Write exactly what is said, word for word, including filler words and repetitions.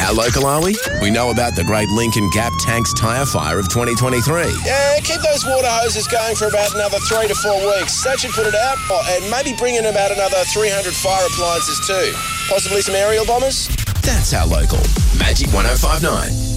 How local are we? We know about the Great Lincoln Gap Tanks tyre fire of twenty twenty-three. Yeah, keep those water hoses going for about another three to four weeks. That should put it out, oh, and maybe bring in about another three hundred fire appliances too. Possibly some aerial bombers? That's How Local. Magic one oh five nine.